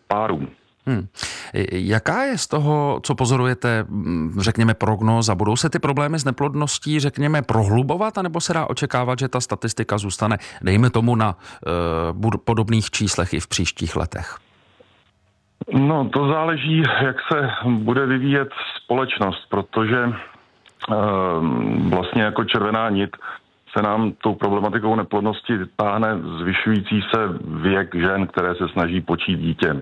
párů. Jaká je z toho, co pozorujete, řekněme, prognóza? Budou se ty problémy s neplodností, řekněme, prohlubovat, anebo se dá očekávat, že ta statistika zůstane, dejme tomu, na podobných číslech i v příštích letech? No, to záleží, jak se bude vyvíjet společnost, protože vlastně jako červená nit se nám tou problematikou neplodnosti táhne zvyšující se věk žen, které se snaží počít dítě.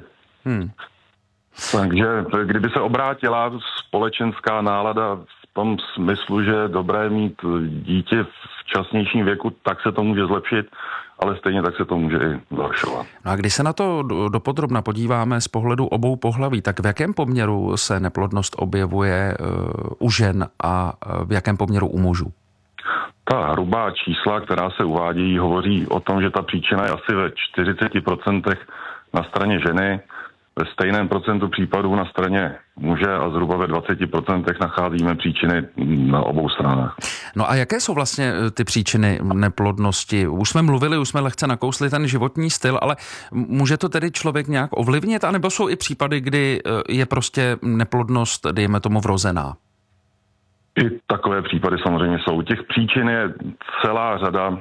Takže kdyby se obrátila společenská nálada v tom smyslu, že je dobré mít dítě v časnějším věku, tak se to může zlepšit, ale stejně tak se to může i zhoršovat. No a když se na to dopodrobna podíváme z pohledu obou pohlaví, tak v jakém poměru se neplodnost objevuje u žen a v jakém poměru u mužů? Ta hrubá čísla, která se uvádějí, hovoří o tom, že ta příčina je asi ve 40% na straně ženy, ve stejném procentu případů na straně muže a zhruba ve 20% nacházíme příčiny na obou stranách. No a jaké jsou vlastně ty příčiny neplodnosti? Už jsme mluvili, už jsme lehce nakousli ten životní styl, ale může to tedy člověk nějak ovlivnit, anebo jsou i případy, kdy je prostě neplodnost, dejme tomu, vrozená? I takové případy samozřejmě jsou. Těch příčin je celá řada.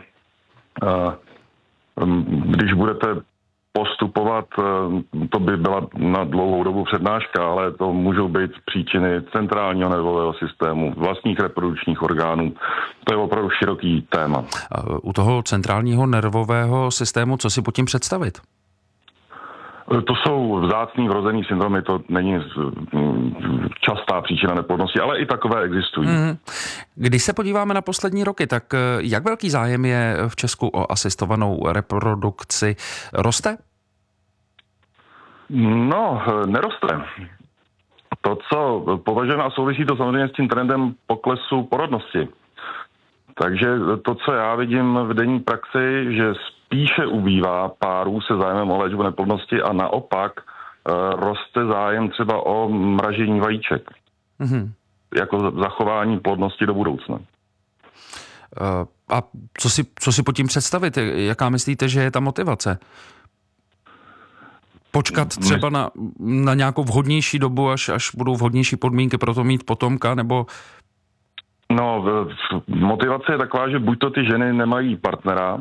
Když budete postupovat, to by byla na dlouhou dobu přednáška, ale to můžou být příčiny centrálního nervového systému, vlastních reprodukčních orgánů. To je opravdu široký téma. U toho centrálního nervového systému, co si pod tím představit? To jsou vzácný vrozený syndromy, to není častá příčina neplodnosti, ale i takové existují. Když se podíváme na poslední roky, tak jak velký zájem je v Česku o asistovanou reprodukci? Roste? No, neroste. To, co považujeme, a souvisí to samozřejmě s tím trendem poklesu porodnosti. Takže to, co já vidím v denní praxi, že spíše ubývá párů se zájmem o léčbu neplodnosti a naopak roste zájem třeba o mražení vajíček. Jako zachování plodnosti do budoucna. A co si pod tím představit? Jaká myslíte, že je ta motivace? Počkat třeba na nějakou vhodnější dobu, až budou vhodnější podmínky pro to mít potomka, nebo... No, motivace je taková, že buď to ty ženy nemají partnera,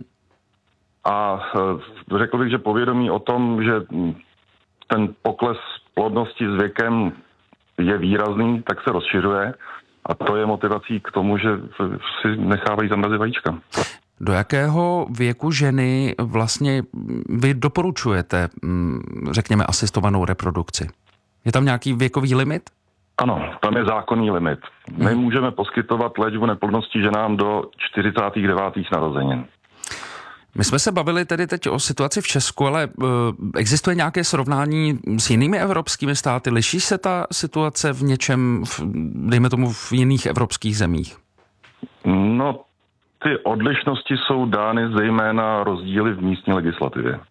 a řekl bych, že povědomí o tom, že ten pokles plodnosti s věkem je výrazný, tak se rozšiřuje a to je motivací k tomu, že si nechávají zamrazit vajíčka. Do jakého věku ženy vlastně vy doporučujete, řekněme, asistovanou reprodukci? Je tam nějaký věkový limit? Ano, tam je zákonný limit. My můžeme poskytovat léčbu neplodnosti ženám do 49. narozenin. My jsme se bavili tedy teď o situaci v Česku, ale existuje nějaké srovnání s jinými evropskými státy? Liší se ta situace v něčem, dejme tomu, v jiných evropských zemích? No, ty odlišnosti jsou dány zejména rozdíly v místní legislativě.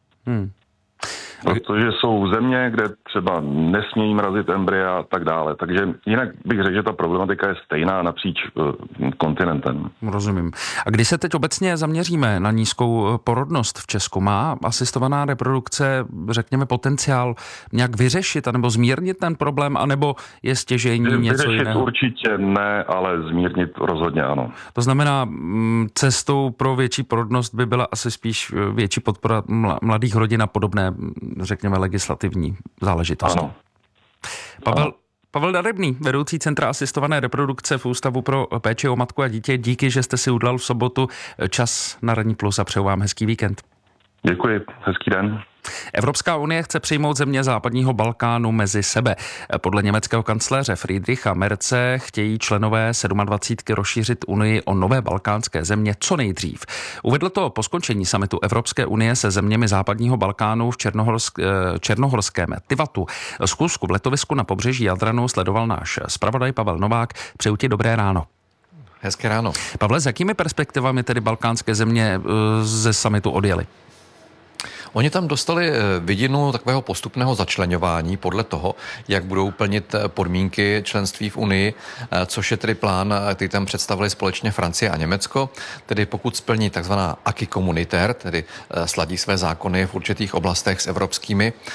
Protože jsou země, kde třeba nesmějí mrazit embrya a tak dále. Takže jinak bych řekl, že ta problematika je stejná napříč kontinentem. Rozumím. A když se teď obecně zaměříme na nízkou porodnost v Česku, má asistovaná reprodukce, řekněme, potenciál nějak vyřešit anebo zmírnit ten problém, anebo je stěžejní něco jiného? Vyřešit určitě ne, ale zmírnit rozhodně ano. To znamená, cestou pro větší porodnost by byla asi spíš větší podpora mladých rodin a podobné, řekněme, legislativní záležitosti. Ano. Pavel Darebný, vedoucí Centra asistované reprodukce v Ústavu pro péči o matku a dítě. Díky, že jste si udělal v sobotu čas na Ranní Plus a přeju vám hezký víkend. Děkuji, hezký den. Evropská unie chce přijmout země západního Balkánu mezi sebe. Podle německého kancléře Friedricha Merze chtějí členové 27 rozšířit unii o nové balkánské země co nejdřív. Uvedl to po skončení summitu Evropské unie se zeměmi západního Balkánu v černohorském Tivatu. Schůzku v letovisku na pobřeží Jadranu sledoval náš zpravodaj Pavel Novák. Přeju ti dobré ráno. Hezké ráno. Pavle, s jakými perspektivami tedy balkánské země ze summitu odjeli? Oni tam dostali vidinu takového postupného začleňování podle toho, jak budou plnit podmínky členství v Unii, což je tedy plán, který tam představili společně Francie a Německo. Tedy pokud splní takzvaná acquis communautaire, tedy sladí své zákony v určitých oblastech s evropskými,